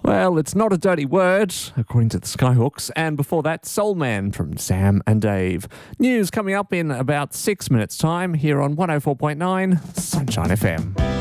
Well, it's not a dirty word, according to the Skyhooks. And before that, Soul Man from Sam and Dave. News coming up in about 6 minutes' time here on 104.9 Sunshine FM.